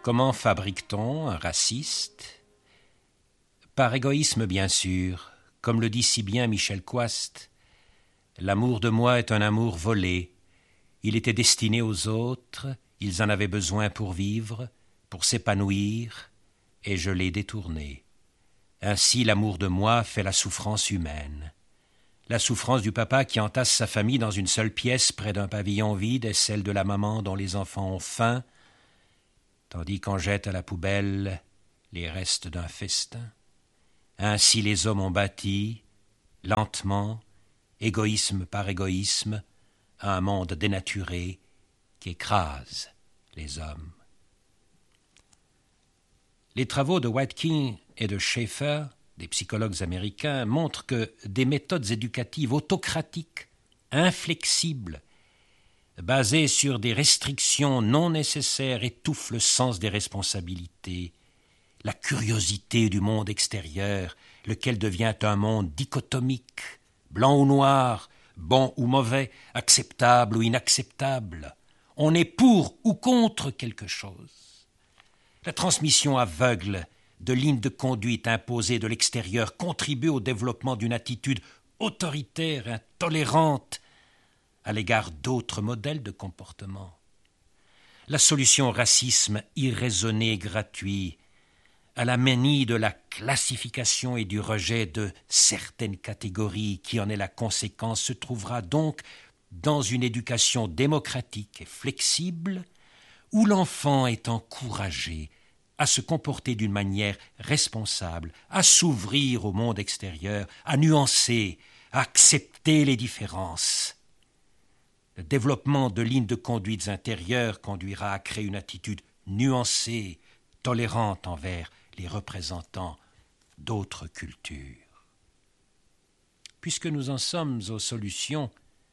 Comment fabrique-t-on un raciste ? Par égoïsme, bien sûr, comme le dit si bien Michel Coist. L'amour de moi est un amour volé. Il était destiné aux autres, ils en avaient besoin pour vivre, pour s'épanouir, et je l'ai détourné. Ainsi l'amour de moi fait la souffrance humaine. La souffrance du papa qui entasse sa famille dans une seule pièce près d'un pavillon vide est celle de la maman dont les enfants ont faim, tandis qu'on jette à la poubelle les restes d'un festin. Ainsi les hommes ont bâti, lentement, égoïsme par égoïsme, un monde dénaturé qui écrase les hommes. Les travaux de Weitking et de Schaeffer, des psychologues américains, montrent que des méthodes éducatives autocratiques, inflexibles, basées sur des restrictions non nécessaires étouffent le sens des responsabilités, la curiosité du monde extérieur, lequel devient un monde dichotomique, blanc ou noir, bon ou mauvais, acceptable ou inacceptable. On est pour ou contre quelque chose. La transmission aveugle de lignes de conduite imposées de l'extérieur contribue au développement d'une attitude autoritaire, intolérante à l'égard d'autres modèles de comportement. La solution au racisme irraisonné et gratuit, à la manie de la classification et du rejet de certaines catégories qui en est la conséquence, se trouvera donc dans une éducation démocratique et flexible où l'enfant est encouragé à se comporter d'une manière responsable, à s'ouvrir au monde extérieur, à nuancer, à accepter les différences. Le développement de lignes de conduite intérieures conduira à créer une attitude nuancée, tolérante envers les représentants d'autres cultures. Puisque nous en sommes aux solutions,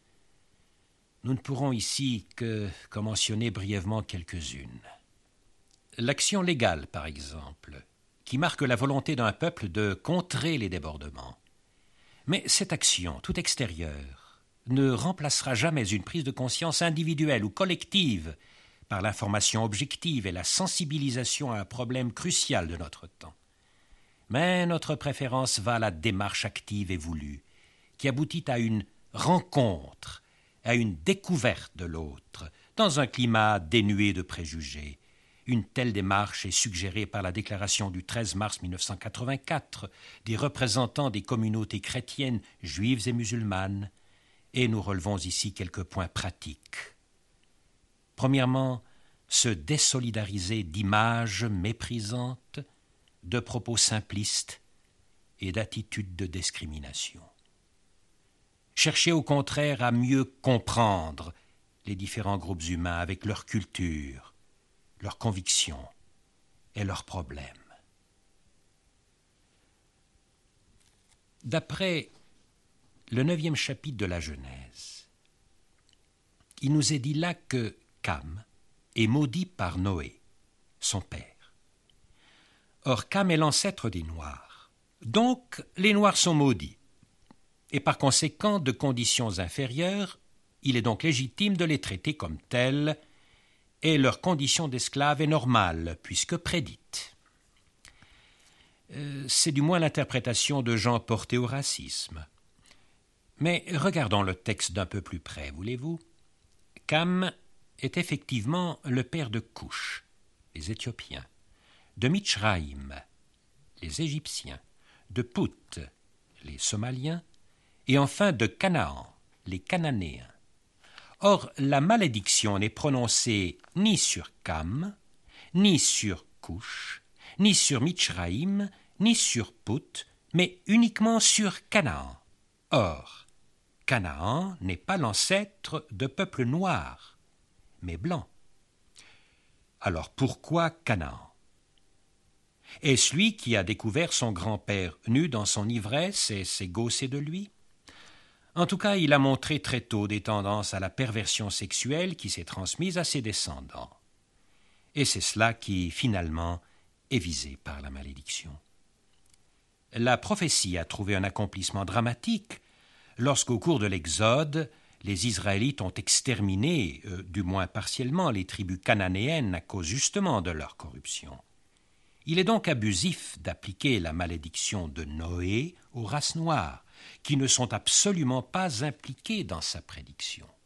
nous ne pourrons ici qu'en mentionner brièvement quelques-unes. L'action légale, par exemple, qui marque la volonté d'un peuple de contrer les débordements. Mais cette action, toute extérieure, ne remplacera jamais une prise de conscience individuelle ou collective par l'information objective et la sensibilisation à un problème crucial de notre temps. Mais notre préférence va à la démarche active et voulue, qui aboutit à une rencontre, à une découverte de l'autre, dans un climat dénué de préjugés. Une telle démarche est suggérée par la déclaration du 13 mars 1984 des représentants des communautés chrétiennes, juives et musulmanes, et nous relevons ici quelques points pratiques. Premièrement, se désolidariser d'images méprisantes, de propos simplistes et d'attitudes de discrimination. Chercher au contraire à mieux comprendre les différents groupes humains avec leur culture, leurs convictions et leurs problèmes. D'après le 9e chapitre de la Genèse, il nous est dit là que Cam est maudit par Noé, son père. Or, Cam est l'ancêtre des Noirs. Donc, les Noirs sont maudits. Et par conséquent, de conditions inférieures, il est donc légitime de les traiter comme tels, et leur condition d'esclave est normale, puisque prédite. C'est du moins l'interprétation de gens portés au racisme. Mais regardons le texte d'un peu plus près, voulez-vous ? Cam est effectivement le père de Cush, les Éthiopiens, de Mitzraïm, les Égyptiens, de Put, les Somaliens, et enfin de Canaan, les Cananéens. Or, la malédiction n'est prononcée ni sur Cam, ni sur Cush, ni sur Mitzraïm, ni sur Put, mais uniquement sur Canaan. Or, Canaan n'est pas l'ancêtre de peuples noirs, mais blancs. Alors pourquoi Canaan ? Est-ce lui qui a découvert son grand-père nu dans son ivresse et s'est gaussé de lui ? En tout cas, il a montré très tôt des tendances à la perversion sexuelle qui s'est transmise à ses descendants. Et c'est cela qui, finalement, est visé par la malédiction. La prophétie a trouvé un accomplissement dramatique lorsqu'au cours de l'Exode, les Israélites ont exterminé, du moins partiellement, les tribus cananéennes à cause justement de leur corruption. Il est donc abusif d'appliquer la malédiction de Noé aux races noires, qui ne sont absolument pas impliquées dans sa prédiction.